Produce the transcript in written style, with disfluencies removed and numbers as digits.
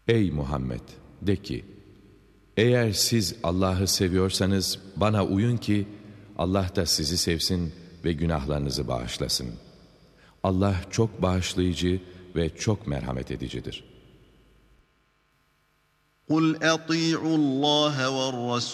Ey Muhammed! De ki, eğer siz Allah'ı seviyorsanız bana uyun ki Allah da sizi sevsin ve günahlarınızı bağışlasın. Allah çok bağışlayıcı ve çok merhamet edicidir. قُلْ أَطِيعُوا اللّٰهَ وَالرَّسُولَ